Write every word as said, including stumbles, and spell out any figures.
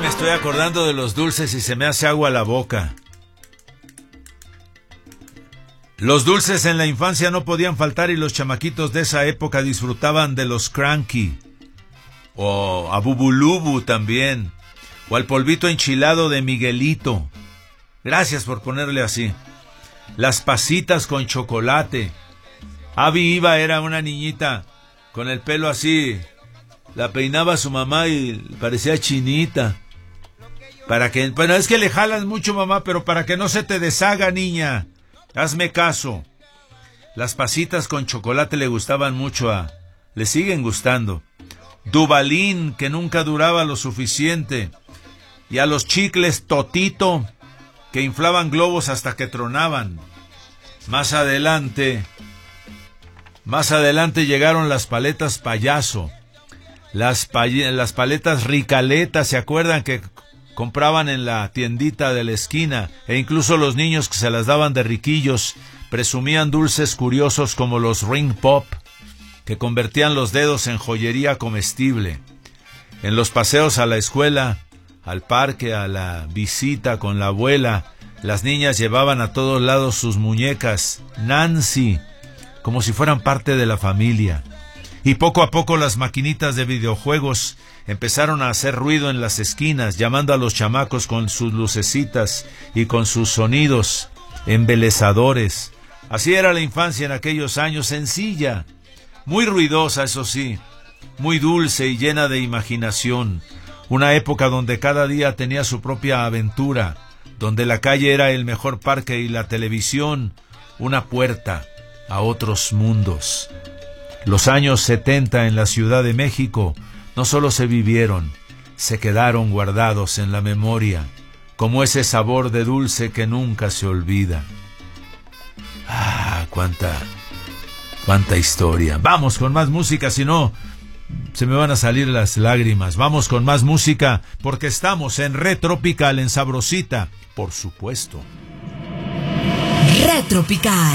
me estoy acordando de los dulces y se me hace agua la boca. Los dulces en la infancia no podían faltar y los chamaquitos de esa época disfrutaban de los Cranky, o a Bubulubu también, o al polvito enchilado de Miguelito. Gracias por ponerle así. Las pasitas con chocolate. Abby Iba era una niñita con el pelo así, la peinaba su mamá y parecía chinita. Para que, bueno, es que le jalas mucho, mamá, pero para que no se te deshaga, niña. Hazme caso. Las pasitas con chocolate le gustaban mucho a... Le siguen gustando. Dubalín, que nunca duraba lo suficiente. Y a los chicles Totito, que inflaban globos hasta que tronaban. Más adelante... Más adelante llegaron las paletas Payaso. Las, pay- las paletas Ricaleta, ¿se acuerdan que compraban en la tiendita de la esquina? E incluso los niños que se las daban de riquillos presumían dulces curiosos como los Ring Pop, que convertían los dedos en joyería comestible. En los paseos a la escuela, al parque, a la visita con la abuela, las niñas llevaban a todos lados sus muñecas Nancy, como si fueran parte de la familia. Y poco a poco las maquinitas de videojuegos empezaron a hacer ruido en las esquinas, llamando a los chamacos con sus lucecitas y con sus sonidos embelezadores. Así era la infancia en aquellos años, sencilla, muy ruidosa, eso sí, muy dulce y llena de imaginación. Una época donde cada día tenía su propia aventura, donde la calle era el mejor parque y la televisión una puerta a otros mundos. Los años setenta en la Ciudad de México no solo se vivieron, se quedaron guardados en la memoria, como ese sabor de dulce que nunca se olvida. Ah, cuánta, cuánta historia. Vamos con más música, si no, se me van a salir las lágrimas. Vamos con más música, porque estamos en Retropical, en Sabrosita, por supuesto. Retropical.